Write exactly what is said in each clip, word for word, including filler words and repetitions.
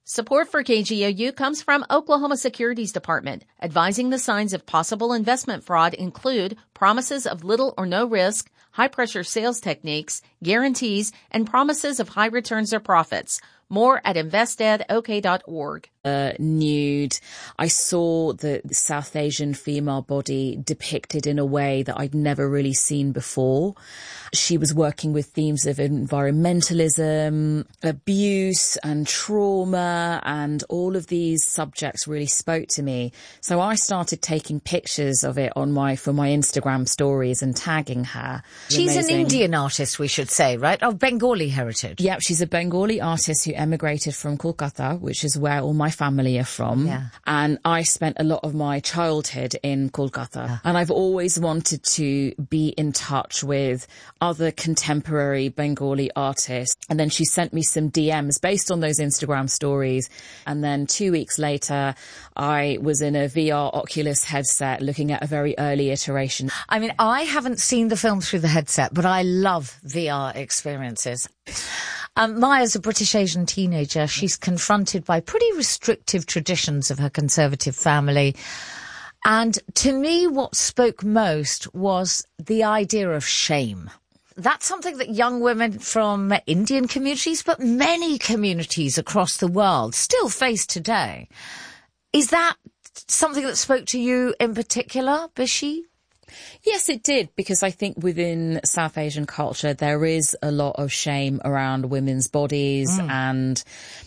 Support for K G O U comes from Oklahoma Securities Department. Advising the signs of possible investment fraud include promises of little or no risk, high-pressure sales techniques, guarantees, and promises of high returns or profits. More at invest ed o k dot org. Uh, nude. I saw the South Asian female body depicted in a way that I'd never really seen before. She was working with themes of environmentalism, abuse and trauma, and all of these subjects really spoke to me. So I started taking pictures of it on my for my Instagram stories and tagging her. She's Amazing. An Indian artist, we should say, right? Of Bengali heritage. Yep, she's a Bengali artist who emigrated from Kolkata, which is where all my family are from. Yeah. And I spent a lot of my childhood in Kolkata. Yeah. And I've always wanted to be in touch with other contemporary Bengali artists. And then she sent me some D Ms based on those Instagram stories. And then two weeks later, I was in a V R Oculus headset looking at a very early iteration. I mean, I haven't seen the film through the headset, but I love V R experiences. Um, Maya's a British Asian teenager. She's confronted by pretty restrictive traditions of her conservative family. And to me, what spoke most was the idea of shame. That's something that young women from Indian communities, but many communities across the world still face today. Is that something that spoke to you in particular, Bishi? Yes, it did, because I think within South Asian culture, there is a lot of shame around women's bodies mm. and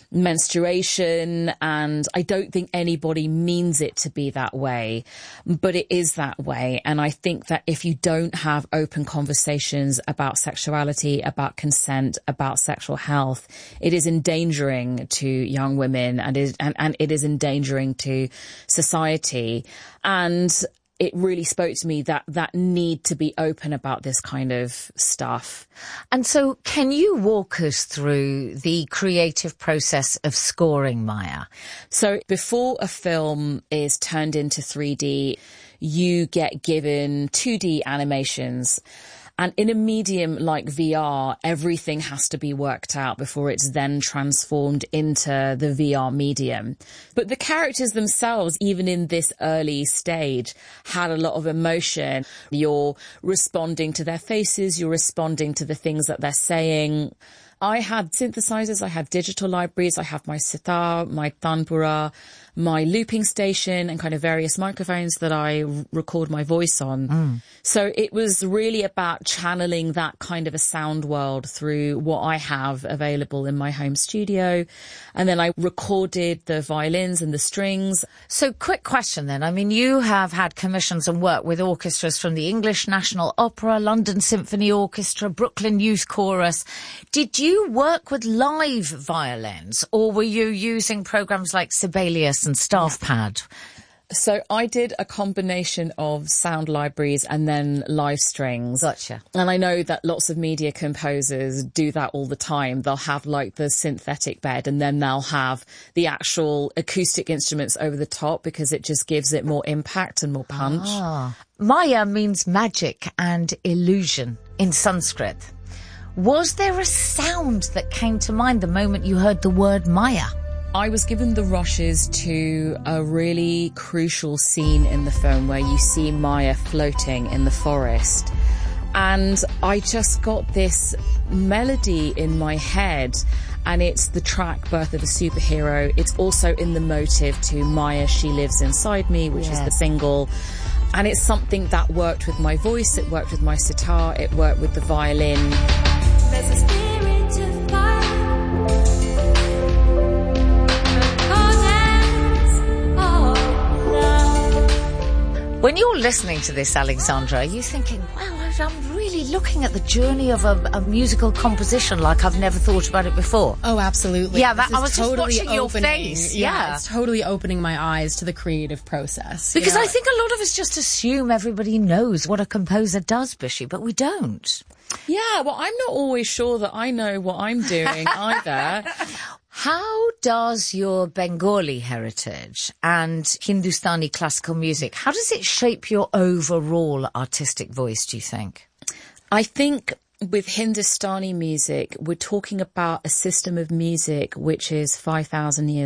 menstruation. And I don't think anybody means it to be that way, but it is that way. And I think that if you don't have open conversations about sexuality, about consent, about sexual health, it is endangering to young women and, is, and, and it is endangering to society. And it really spoke to me that that need to be open about this kind of stuff. And so can you walk us through the creative process of scoring, Maya? So before a film is turned into three D, you get given two D animations. And in a medium like V R, everything has to be worked out before it's then transformed into the V R medium. But the characters themselves, even in this early stage, had a lot of emotion. You're responding to their faces, you're responding to the things that they're saying. I had synthesizers, I had digital libraries, I have my sitar, my tanpura, my looping station and kind of various microphones that I r- record my voice on. Mm. So it was really about channeling that kind of a sound world through what I have available in my home studio. And then I recorded the violins and the strings. So quick question then. I mean, you have had commissions and work with orchestras from the English National Opera, London Symphony Orchestra, Brooklyn Youth Chorus. Did you work with live violins or were you using programs like Sibelius and StaffPad? So I did a combination of sound libraries and then live strings. Gotcha. And I know that lots of media composers do that all the time. They'll have like the synthetic bed and then they'll have the actual acoustic instruments over the top because it just gives it more impact and more punch. Ah. Maya means magic and illusion in Sanskrit. Was there a sound that came to mind the moment you heard the word Maya? I was given the rushes to a really crucial scene in the film where you see Maya floating in the forest. And I just got this melody in my head, and it's the track Birth of a Superhero. It's also in the motive to Maya, She Lives Inside Me, which yes. is the single. And it's something that worked with my voice, it worked with my sitar, it worked with the violin. There's a spirit to fire. When you're listening to this, Alexandra, are you thinking, wow, I'm really looking at the journey of a, a musical composition like I've never thought about it before? Oh, absolutely. Yeah, that, I was totally just watching opening, your face. Yeah, yeah, it's totally opening my eyes to the creative process. Because you know? I think a lot of us just assume everybody knows what a composer does, Bishi, but we don't. Yeah, well, I'm not always sure that I know what I'm doing either. How does your Bengali heritage and Hindustani classical music, how does it shape your overall artistic voice, do you think? I think with Hindustani music, we're talking about a system of music which is five thousand years